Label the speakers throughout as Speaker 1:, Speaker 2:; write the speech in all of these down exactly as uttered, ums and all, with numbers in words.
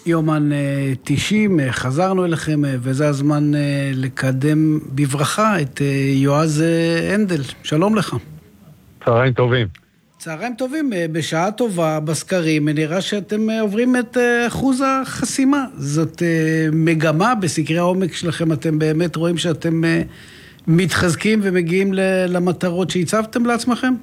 Speaker 1: יומן תשעים, חזרנו אליכם, וזה הזמן לקדם בברכה את יועז הנדל. שלום לך.
Speaker 2: צהריים טובים.
Speaker 1: צהריים טובים, בשעה טובה, בסקרים, נראה שאתם עוברים את אחוז החסימה. זאת מגמה, בסקרי העומק שלכם אתם באמת רואים שאתם מתחזקים ומגיעים למטרות שהצבתם לעצמכם?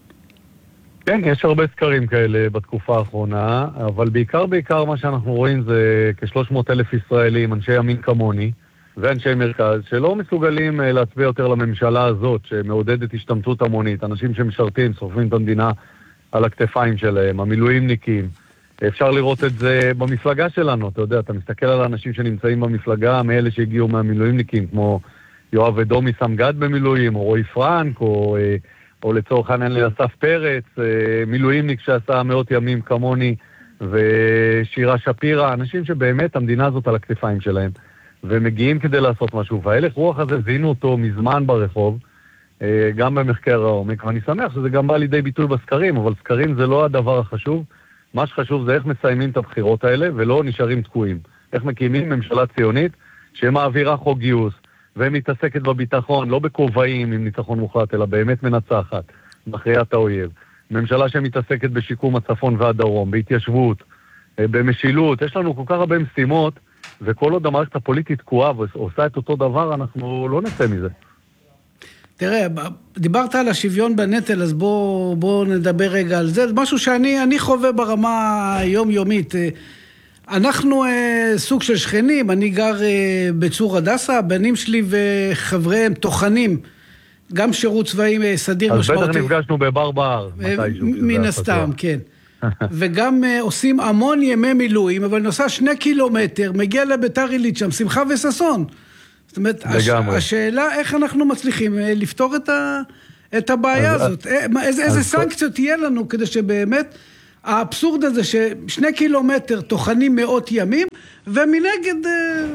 Speaker 2: כן, יש הרבה סקרים כאלה בתקופה האחרונה, אבל בעיקר בעיקר מה שאנחנו רואים זה כ-שלוש מאות אלף ישראלים, אנשי ימין כמוני ואנשי מרכז, שלא מסוגלים להצביע יותר לממשלה הזאת, שמעודדת השתמטות המונית, אנשים שמשרתים, שורפים את המדינה על הכתפיים שלהם, המילואימניקים. אפשר לראות את זה במפלגה שלנו, אתה יודע, אתה מסתכל על האנשים שנמצאים במפלגה, מאלה שהגיעו מהמילואימניקים, כמו יואב ודומי סמגד במילואים, או רועי פרנק, או... או לצורך העניין לאסף פרץ, מילואימניק שעשה מאות ימים כמוני, ושירה שפירה, אנשים שבאמת המדינה הזאת על הכתפיים שלהם, ומגיעים כדי לעשות משהו. וההלך רוח הזה זינו אותו מזמן ברחוב, גם במחקר העומק, ואני שמח שזה גם בא לידי ביטוי בסקרים, אבל סקרים זה לא הדבר החשוב. מה שחשוב זה איך מסיימים את הבחירות האלה, ולא נשארים תקועים. איך מקימים ממשלה ציונית שמעבירה חוק גיוס, ומתעסקת בביטחון, לא בכובעים עם ניצחון מוחלט, אלא באמת מנצחת, מכריעת האויב. ממשלה שמתעסקת בשיקום הצפון והדרום, בהתיישבות, במשילות. יש לנו כל כך הרבה משימות, וכל עוד המערכת הפוליטית תקועה ועושה את אותו דבר, אנחנו לא נצא מזה.
Speaker 1: תראה, דיברת על השוויון בנטל, אז בוא, בוא נדבר רגע על זה. זה משהו שאני אני חווה ברמה היומיומית. אנחנו אה, סוג של שכנים, אני גר אה, בצור הדסה, הבנים שלי וחבריהם תוכנים, גם שירות צבאי אה, סדיר
Speaker 2: אז
Speaker 1: משמעותי.
Speaker 2: אז בטח נפגשנו בבר בר,
Speaker 1: מתישהו. מן הסתם, כן. וגם אה, עושים המון ימי מילואים, אבל נוסע שני קילומטר, מגיע לביתר עילית שם, שמחה וססון. זאת אומרת, הש, השאלה איך אנחנו מצליחים אה, לפתור את, ה, את הבעיה אז, הזאת. אה, איזה, איזה סנקציות תהיה לנו כדי שבאמת... האבסורד הזה ששני קילומטר תוכנים מאות ימים, ומנגד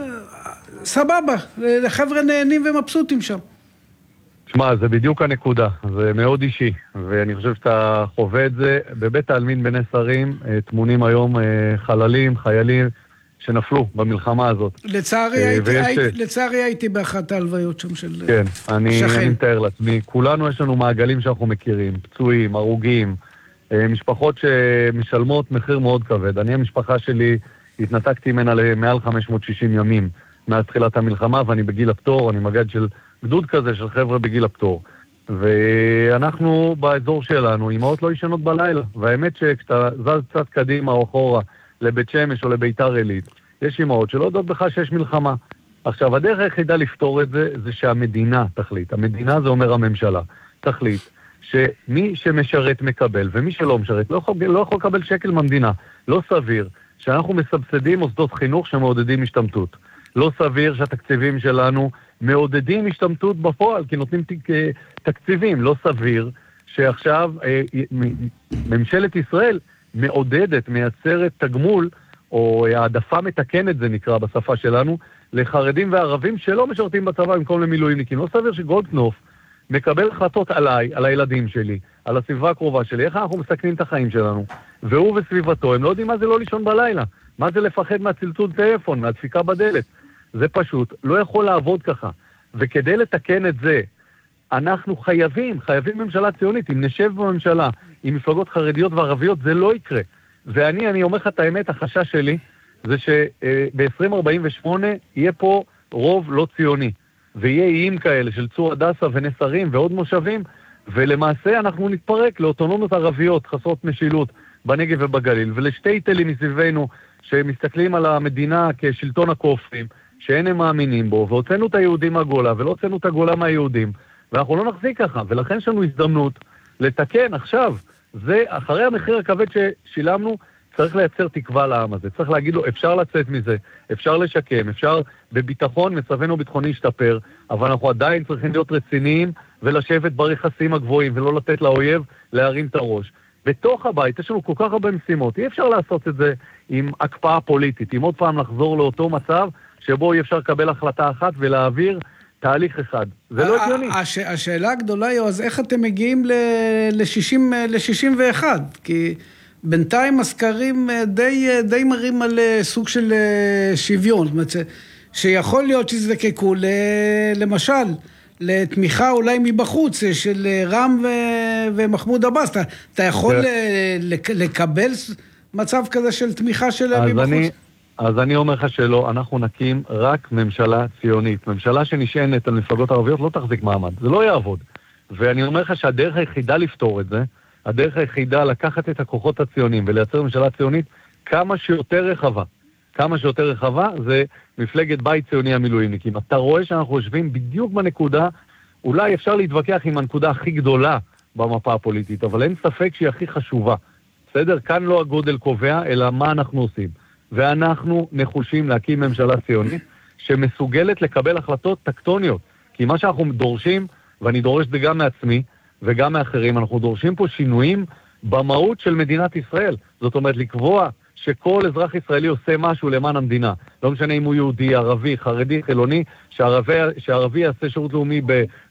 Speaker 1: סבבה, לחבר'ה נהנים ומבסוטים שם.
Speaker 2: תשמע, זה בדיוק הנקודה, זה מאוד אישי, ואני חושב שאתה חווה את זה, בבית העלמין בני שרים, תמונים היום חללים, חיילים, שנפלו במלחמה הזאת.
Speaker 1: לצערי הייתי, הייתי, לצערי הייתי באחת ההלוויות שם של
Speaker 2: כן, אני, אני מתאר לעצמי, כולנו יש לנו מעגלים שאנחנו מכירים, פצועים, הרוגים, משפחות שמשלמות מחיר מאוד כבד. אני, המשפחה שלי, התנתקתי ממנה למעל חמש מאות ושישים ימים מאז תחילת המלחמה, ואני בגיל הפטור, אני מגד של גדוד כזה של חבר'ה בגיל הפטור. ואנחנו באזור שלנו, אמהות לא ישנות בלילה, והאמת שכשאתה זז קצת קדימה או אחורה לבית שמש או לביתר עילית, יש אמהות שלא יודעות בכלל שיש מלחמה. עכשיו, הדרך היחידה לפתור את זה, זה שהמדינה תחליט. המדינה זה אומר הממשלה, תחליט. שמי שמשרת מקבל, ומי שלא משרת לא יכול, לא יכול לקבל שקל מהמדינה. לא סביר שאנחנו מסבסדים מוסדות חינוך שמעודדים השתמטות. לא סביר שהתקציבים שלנו מעודדים השתמטות בפועל, כי נותנים תקציבים. לא סביר שעכשיו אה, ממשלת ישראל מעודדת, מייצרת תגמול, או העדפה מתקנת זה נקרא בשפה שלנו, לחרדים וערבים שלא משרתים בצבא במקום למילואימניקים. לא סביר שגולדקנופ מקבל החלטות עליי, על הילדים שלי, על הסביבה הקרובה שלי, איך אנחנו מסכנים את החיים שלנו. והוא וסביבתו, הם לא יודעים מה זה לא לישון בלילה, מה זה לפחד מהצלצול טלפון, מהדפיקה בדלת. זה פשוט, לא יכול לעבוד ככה. וכדי לתקן את זה, אנחנו חייבים, חייבים ממשלה ציונית. אם נשב בממשלה עם מפלגות חרדיות וערביות, זה לא יקרה. ואני, אני אומר לך את האמת, החשש שלי, זה שב-עשרים ארבעים ושמונה יהיה פה רוב לא ציוני. ויהיה איים כאלה של צור הדסה ונסרים ועוד מושבים, ולמעשה אנחנו נתפרק לאוטונומיות ערביות חסרות משילות בנגב ובגליל, ולשתי תלים מסביבנו שמסתכלים על המדינה כשלטון הכופרים, שאין הם מאמינים בו, והוצאנו את היהודים מהגולה, ולא הוצאנו את הגולה מהיהודים, ואנחנו לא נחזיק ככה, ולכן יש לנו הזדמנות לתקן עכשיו. זה אחרי המחיר הכבד ששילמנו, צריך לייצר תקווה לעם הזה, צריך להגיד לו, אפשר לצאת מזה, אפשר לשקם, אפשר בביטחון, מצבנו ביטחוני ישתפר, אבל אנחנו עדיין צריכים להיות רציניים ולשבת ברכסים הגבוהים, ולא לתת לאויב להרים את הראש. בתוך הבית יש לנו כל כך הרבה משימות, אי אפשר לעשות את זה עם הקפאה פוליטית, עם עוד פעם לחזור לאותו מצב, שבו אי אפשר לקבל החלטה אחת ולהעביר תהליך אחד. זה לא הגיוני.
Speaker 1: השאלה הגדולה היא, אז איך אתם מגיעים ל-שישים ואחת? כי בינתיים הסקרים די, די מראים על סוג של שוויון, זאת אומרת, שיכול להיות שזדקקו למשל, לתמיכה אולי מבחוץ של רם ו- ומחמוד עבאס. אתה, אתה יכול ל- לקבל מצב כזה של תמיכה שלהם מבחוץ?
Speaker 2: אני, אז אני אומר לך שלא, אנחנו נקים רק ממשלה ציונית. ממשלה שנשענת על מפלגות ערביות לא תחזיק מעמד, זה לא יעבוד. ואני אומר לך שהדרך היחידה לפתור את זה, הדרך היחידה לקחת את הכוחות הציונים ולייצר ממשלה ציונית כמה שיותר רחבה. כמה שיותר רחבה זה מפלגת בית ציוני המילואימניקים. אתה רואה שאנחנו יושבים בדיוק בנקודה, אולי אפשר להתווכח עם הנקודה הכי גדולה במפה הפוליטית, אבל אין ספק שהיא הכי חשובה. בסדר? כאן לא הגודל קובע, אלא מה אנחנו עושים. ואנחנו נחושים להקים ממשלה ציונית שמסוגלת לקבל החלטות טקטוניות. כי מה שאנחנו דורשים, ואני דורש זה גם מעצמי וגם מאחרים, אנחנו דורשים פה שינויים במהות של מדינת ישראל. זאת אומרת, לקבוע שכל אזרח ישראלי עושה משהו למען המדינה. לא משנה אם הוא יהודי, ערבי, חרדי, חילוני, שערבי, שערבי יעשה שירות לאומי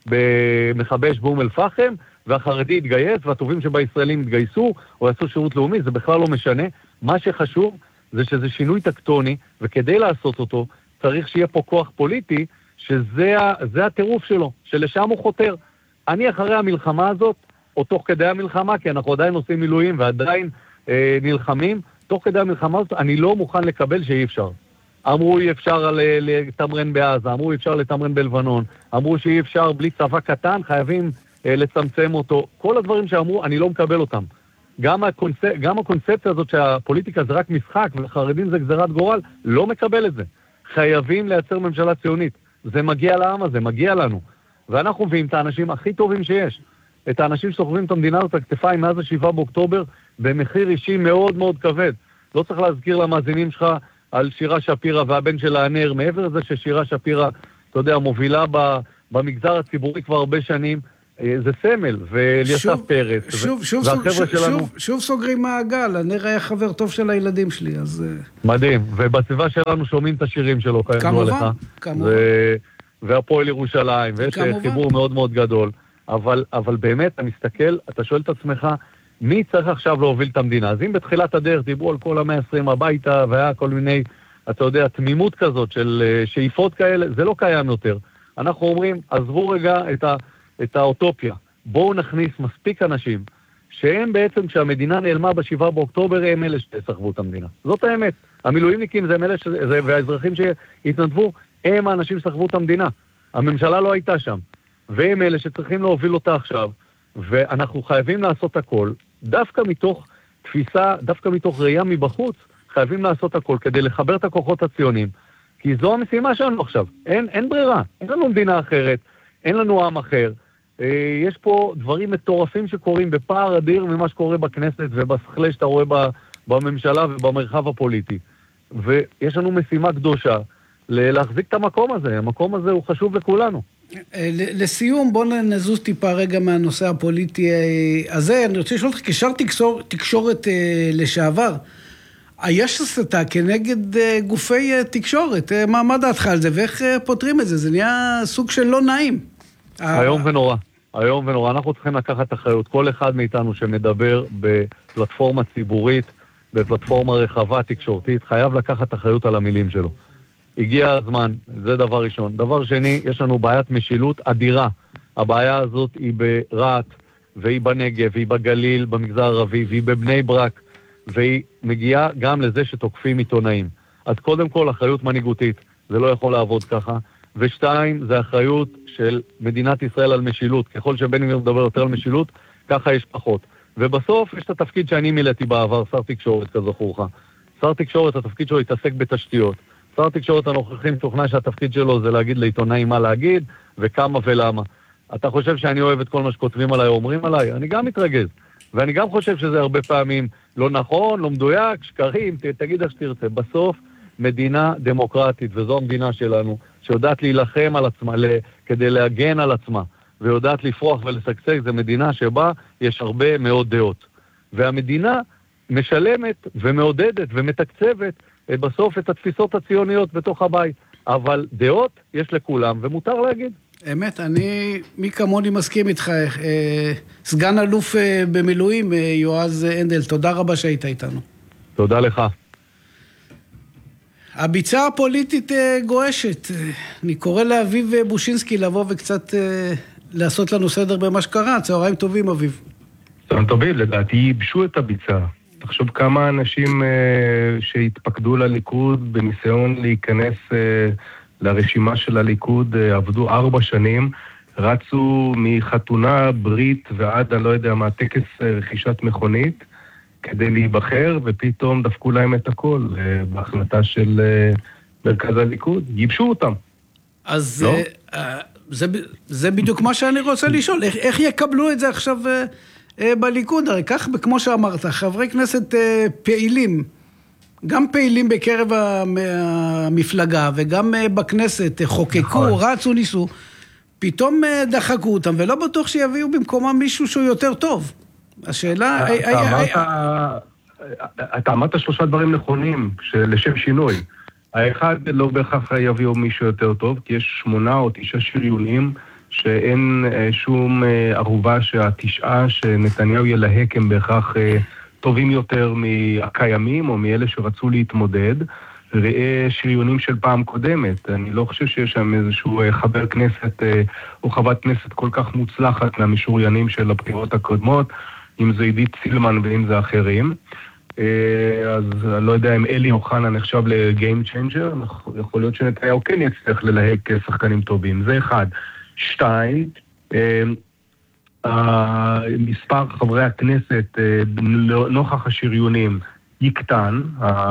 Speaker 2: במכבש באום אל פחם, והחרדי יתגייס, והטובים שבישראלים יתגייסו, או יעשו שירות לאומי, זה בכלל לא משנה. מה שחשוב זה שזה שינוי טקטוני, וכדי לעשות אותו, צריך שיהיה פה כוח פוליטי, שזה זה הטירוף שלו, שלשם הוא חותר. אני אחרי המלחמה הזאת, או תוך כדי המלחמה, כי אנחנו עדיין עושים מילואים ועדיין אה, נלחמים, תוך כדי המלחמה הזאת, אני לא מוכן לקבל שאי אפשר. אמרו אי אפשר לתמרן בעזה, אמרו אי אפשר לתמרן בלבנון, אמרו שאי אפשר בלי צבא קטן, חייבים אה, לצמצם אותו. כל הדברים שאמרו, אני לא מקבל אותם. גם, הקונספ... גם הקונספציה הזאת שהפוליטיקה זה רק משחק וחרדים זה גזירת גורל, לא מקבל את זה. חייבים לייצר ממשלה ציונית. זה מגיע לעם הזה, מגיע לנו. ואנחנו מביאים את האנשים הכי טובים שיש. את האנשים שסוחבים את המדינה הזאת הכתפיים מאז השבעה באוקטובר, במחיר אישי מאוד מאוד כבד. לא צריך להזכיר למאזינים שלך על שירה שפירא והבן של הענר, מעבר לזה ששירה שפירא, אתה יודע, מובילה במגזר הציבורי כבר הרבה שנים, זה סמל, וליסף פרץ.
Speaker 1: שוב, שוב, שוב, שוב, שוב סוגרים מעגל, הנר היה חבר טוב של הילדים שלי, אז...
Speaker 2: מדהים, ובסביבה שלנו שומעים את השירים שלו,
Speaker 1: כמובן, כמובן.
Speaker 2: והפועל ירושלים, ויש חיבור מאוד מאוד גדול. אבל, אבל באמת, אתה מסתכל, אתה שואל את עצמך, מי צריך עכשיו להוביל את המדינה? אז אם בתחילת הדרך דיברו על כל המאה העשרים הביתה, והיה כל מיני, אתה יודע, תמימות כזאת של שאיפות כאלה, זה לא קיים יותר. אנחנו אומרים, עזבו רגע את, ה, את האוטופיה. בואו נכניס מספיק אנשים, שהם בעצם, כשהמדינה נעלמה בשבעה באוקטובר, הם אלה שסחבו את המדינה. זאת האמת. המילואימניקים זה אלה, ש... זה... והאזרחים שהתנדבו, הם האנשים שסחבו את המדינה. הממשלה לא הייתה שם. והם אלה שצריכים להוביל אותה עכשיו, ואנחנו חייבים לעשות הכל, דווקא מתוך תפיסה, דווקא מתוך ראייה מבחוץ, חייבים לעשות הכל כדי לחבר את הכוחות הציונים, כי זו המשימה שלנו עכשיו. אין, אין ברירה, אין לנו מדינה אחרת, אין לנו עם אחר. יש פה דברים מטורפים שקורים בפער אדיר ממה שקורה בכנסת ובשכלה שאתה רואה בממשלה ובמרחב הפוליטי. ויש לנו משימה קדושה להחזיק את המקום הזה. המקום הזה הוא חשוב לכולנו.
Speaker 1: לסיום, בוא נזוז טיפה רגע מהנושא הפוליטי הזה. אני רוצה לשאול אותך, כשאר תקשורת לשעבר, יש הסתה כנגד גופי תקשורת. מה דעתך על זה? ואיך פותרים את זה? זה נהיה סוג של לא נעים.
Speaker 2: היום ונורא. היום ונורא. אנחנו צריכים לקחת אחריות. כל אחד מאיתנו שמדבר בפלטפורמה ציבורית, בפלטפורמה רחבה תקשורתית, חייב לקחת אחריות על המילים שלו. הגיע הזמן, זה דבר ראשון. דבר שני, יש לנו בעיית משילות אדירה. הבעיה הזאת היא ברעת, והיא בנגב, והיא בגליל, במגזר הערבי, והיא בבני ברק, והיא מגיעה גם לזה שתוקפים עיתונאים. אז קודם כל, אחריות מנהיגותית, זה לא יכול לעבוד ככה. ושתיים, זה אחריות של מדינת ישראל על משילות. ככל שבן גביר מדבר יותר על משילות, ככה יש פחות. ובסוף יש את התפקיד שאני מילאתי בעבר, שר תקשורת, כזכורך. שר תקשורת, התפקיד שלו יתעסק בתשתיות. שר התקשורת הנוכחים תוכנה שהתפקיד שלו זה להגיד לעיתונאים מה להגיד, וכמה ולמה. אתה חושב שאני אוהב את כל מה שכותבים עליי או אומרים עליי? אני גם מתרגז. ואני גם חושב שזה הרבה פעמים לא נכון, לא מדויק, שקרים, ת, תגיד איך שתרצה. בסוף, מדינה דמוקרטית, וזו המדינה שלנו, שיודעת להילחם על עצמה, כדי להגן על עצמה, ויודעת לפרוח ולסגסג, זו מדינה שבה יש הרבה מאוד דעות. והמדינה משלמת ומעודדת ומתקצבת בסוף את התפיסות הציוניות בתוך הבית. אבל דעות יש לכולם, ומותר להגיד.
Speaker 1: אמת, אני מי כמוני מסכים איתך, סגן אלוף במילואים, יועז הנדל, תודה רבה שהיית איתנו.
Speaker 2: תודה לך.
Speaker 1: הביצה הפוליטית גואשת, אני קורא לאביב בושינסקי לבוא וקצת לעשות לנו סדר במה שקרה. צהריים טובים, אביב.
Speaker 3: צהריים טובים, לדעתי ייבשו את הביצה. תחשוב כמה אנשים שהתפקדו לליכוד בניסיון להיכנס לרשימה של הליכוד, עבדו ארבע שנים, רצו מחתונה, ברית ועד, אני לא יודע מה, טקס רכישת מכונית, כדי להיבחר, ופתאום דפקו להם את הכל בהחלטה של מרכז הליכוד. ייבשו אותם.
Speaker 1: אז לא? זה, זה בדיוק מה שאני רוצה לשאול. איך, איך יקבלו את זה עכשיו בליכוד? הרי כך, כמו שאמרת, חברי כנסת פעילים, גם פעילים בקרב המפלגה, וגם בכנסת חוקקו, רצו, ניסו, פתאום דחקו אותם, ולא בטוח שיביאו במקומם מישהו שהוא יותר טוב. השאלה...
Speaker 3: אתה אמרת שלושה דברים נכונים, לשם שינוי. האחד לא בהכרח יביאו מישהו יותר טוב, כי יש שמונה או תשעה שריונים, שאין שום ערובה שהתשעה שנתניהו ילהק הם בהכרח טובים יותר מהקיימים, או מאלה שרצו להתמודד. ראה שריונים של פעם קודמת. אני לא חושב שיש שם איזשהו חבר כנסת או חברת כנסת כל כך מוצלחת מהמשוריינים של הבחירות הקודמות, אם זה עידית סילמן ואם זה אחרים. אז אני לא יודע אם אלי אוחנה נחשב לגיים צ'יינג'ר, יכול להיות שנתניהו כן יצטרך ללהק שחקנים טובים. זה אחד. שתיים, מספר חברי הכנסת נוכח השריונים יקטן,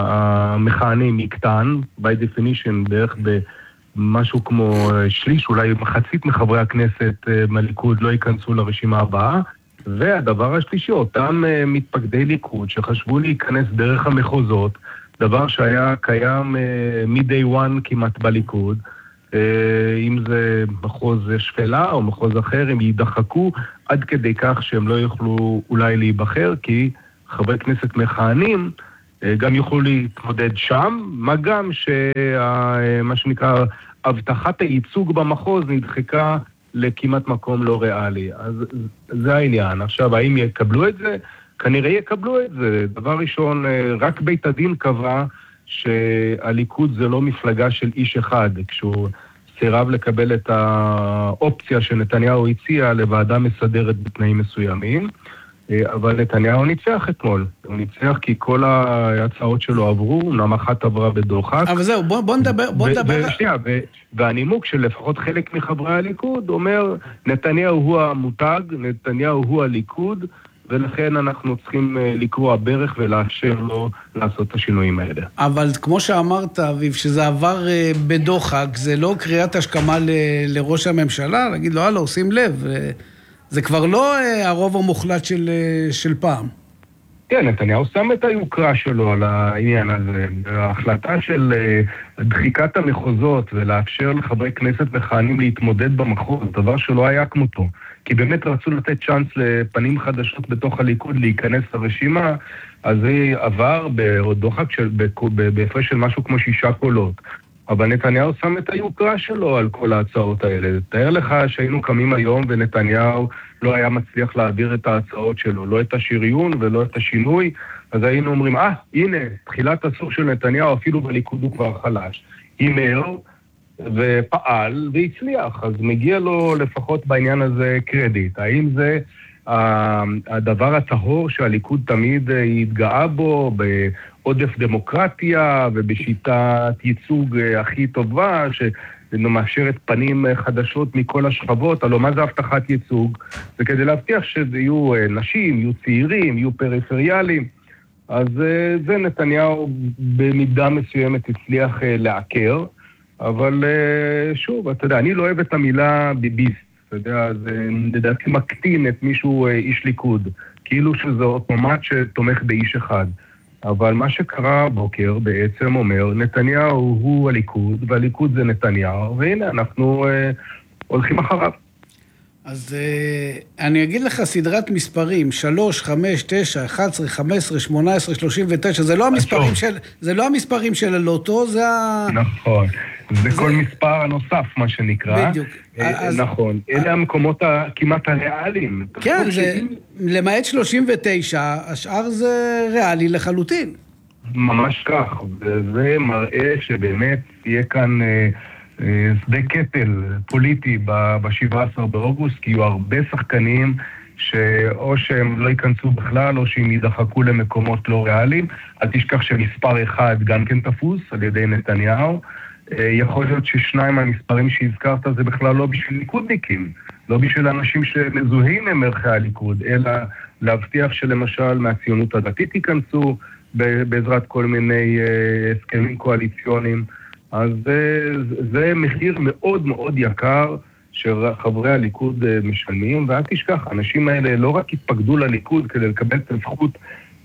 Speaker 3: המכהנים יקטן, by definition, בערך במשהו כמו שליש, אולי מחצית מחברי הכנסת מהליכוד לא ייכנסו לרשימה הבאה, והדבר השלישי, אותם מתפקדי ליכוד שחשבו להיכנס דרך המחוזות, דבר שהיה קיים מ-day one כמעט בליכוד, אם זה מחוז שפלה או מחוז אחר, הם יידחקו עד כדי כך שהם לא יוכלו אולי להיבחר, כי חברי כנסת מכהנים גם יוכלו להתמודד שם, מה גם שמה שנקרא הבטחת הייצוג במחוז נדחקה לכמעט מקום לא ריאלי. אז זה העניין. עכשיו, האם יקבלו את זה? כנראה יקבלו את זה. דבר ראשון, רק בית הדין קבע שהליכוד זה לא מפלגה של איש אחד, כשהוא סירב לקבל את האופציה שנתניהו הציע לוועדה מסדרת בתנאים מסוימים. אבל נתניהו ניצח אתמול. הוא ניצח כי כל ההצעות שלו עברו, נעם אחת עברה בדוחק.
Speaker 1: אבל זהו, בוא, בוא נדבר... בוא נדבר...
Speaker 3: ושנייה, והנימוק של לפחות חלק מחברי הליכוד אומר, נתניהו הוא המותג, נתניהו הוא הליכוד, ולכן אנחנו צריכים לקרוא הברך ולאשר לו לעשות את השינויים האלה.
Speaker 1: אבל כמו שאמרת, אביב, שזה עבר בדוחק, זה לא קריאת השכמה ל... לראש הממשלה, להגיד לו, הלו, שים לב... זה כבר לא הרוב המוחלט של, של פעם.
Speaker 3: כן, נתניהו שם את היוקרה שלו על העניין הזה. ההחלטה של דחיקת המחוזות ולאפשר לחברי כנסת מכהנים להתמודד במחוז, דבר שלא היה כמותו. כי באמת רצו לתת צ'אנס לפנים חדשות בתוך הליכוד להיכנס לרשימה, אז זה עבר בדוחק של, בהפרש של משהו כמו שישה קולות. אבל נתניהו שם את היוקרה שלו על כל ההצעות האלה. תאר לך שהיינו קמים היום ונתניהו לא היה מצליח להעביר את ההצעות שלו, לא את השריון ולא את השינוי, אז היינו אומרים, אה, הנה, תחילת הסוף של נתניהו, אפילו בליכוד הוא כבר חלש. הימר ופעל והצליח, אז מגיע לו לפחות בעניין הזה קרדיט. האם זה הדבר הטהור שהליכוד תמיד התגאה בו, בעודף דמוקרטיה ובשיטת ייצוג הכי טובה, שמאפשרת פנים חדשות מכל השכבות? הלוא מה זה הבטחת ייצוג? זה כדי להבטיח שיהיו נשים, יהיו צעירים, יהיו פריפריאליים. אז זה נתניהו במידה מסוימת הצליח לעקר, אבל שוב, אתה יודע, אני לא אוהב את המילה ביביסט. אתה יודע, זה לדעתי מקטין את מישהו איש ליכוד, כאילו שזה אוטומט שתומך באיש אחד. אבל מה שקרה בוקר בעצם אומר, נתניהו הוא הליכוד, והליכוד זה נתניהו, והנה אנחנו אה, הולכים אחריו.
Speaker 1: אז אני אגיד לך סדרת מספרים, שלוש, חמש, תשע, אחת עשרה, חמש עשרה, שמונה עשרה, שלושים ותשע, זה לא המספרים של, זה לא המספרים של הלוטו, זה ה...
Speaker 3: נכון. זה כל מספר הנוסף, מה שנקרא.
Speaker 1: בדיוק.
Speaker 3: נכון. אלה המקומות כמעט הריאליים.
Speaker 1: כן, זה, למעט שלושים ותשע, השאר זה ריאלי לחלוטין.
Speaker 3: ממש כך, וזה מראה שבאמת יהיה כאן שדה קטל פוליטי ב-שבעה עשר באוגוסט, כי יהיו הרבה שחקנים שאו שהם לא ייכנסו בכלל, או שהם ידחקו למקומות לא ריאליים. אל תשכח שמספר אחד גם כן תפוס על ידי נתניהו. יכול להיות ששניים מהמספרים שהזכרת זה בכלל לא בשביל ליכודניקים, לא בשביל אנשים שמזוהים עם ערכי הליכוד, אלא להבטיח שלמשל מהציונות הדתית ייכנסו בעזרת כל מיני הסכמים קואליציוניים. אז זה, זה מחיר מאוד מאוד יקר שחברי הליכוד משלמים, ואל תשכח, האנשים האלה לא רק התפקדו לליכוד כדי לקבל את הזכות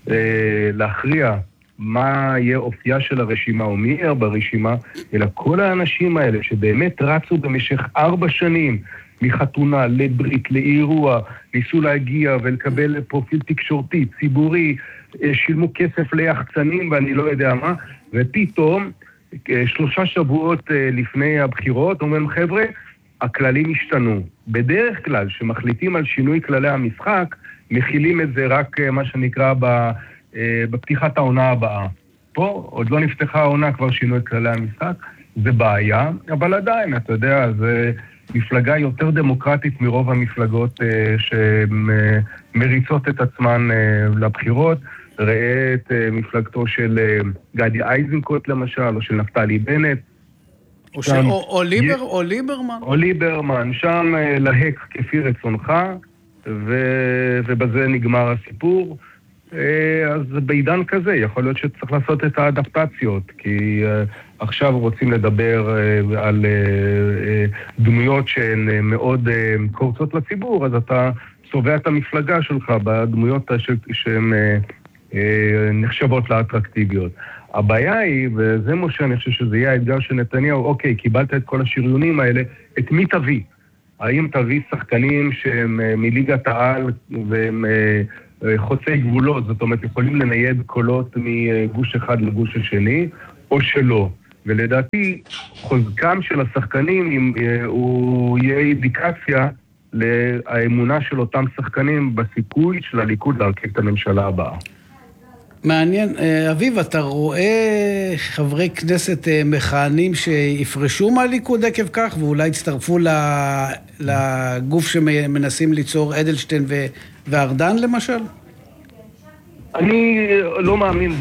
Speaker 3: להכריע מה יהיה אופייה של הרשימה או מי יהיה ברשימה, אלא כל האנשים האלה שבאמת רצו במשך ארבע שנים מחתונה לברית, לאירוע, ניסו להגיע ולקבל פרופיל תקשורתי, ציבורי, שילמו כסף ליחצנים ואני לא יודע מה, ופתאום שלושה שבועות לפני הבחירות אומרים חבר'ה, הכללים השתנו. בדרך כלל שמחליטים על שינוי כללי המשחק, מכילים את זה רק מה שנקרא ב... בפתיחת העונה הבאה. פה עוד לא נפתחה העונה, כבר שינו את כללי המשחק, זה בעיה, אבל עדיין, אתה יודע, זה מפלגה יותר דמוקרטית מרוב המפלגות שמריצות את עצמן לבחירות. ראה את מפלגתו של גדי איזנקוט למשל, או של נפתלי בנט.
Speaker 1: או, שם, או, או, ליבר, או ליברמן.
Speaker 3: או ליברמן, שם להק כפי רצונך, ו, ובזה נגמר הסיפור. אז בעידן כזה יכול להיות שצריך לעשות את האדפטציות, כי עכשיו רוצים לדבר על דמויות שהן מאוד קורצות לציבור, אז אתה צובע את המפלגה שלך בדמויות שהן נחשבות לאטרקטיביות. הבעיה היא, וזה משה, אני חושב שזה יהיה האתגר של נתניהו, אוקיי, קיבלת את כל השריונים האלה, את מי תביא? האם תביא שחקנים שהם מליגת העל והם חוצי גבולות, זאת אומרת, יכולים לנייד קולות מגוש אחד לגוש השני, או שלא. ולדעתי, חוזקם של השחקנים הוא יהיה אינדיקציה לאמונה של אותם שחקנים בסיכוי של הליכוד להרכיב את הממשלה הבאה.
Speaker 1: מעניין. אביב, אתה רואה חברי כנסת מכהנים שיפרשו מהליכוד עקב כך, ואולי יצטרפו לגוף שמנסים ליצור אדלשטיין וארדן למשל?
Speaker 3: אני לא מאמין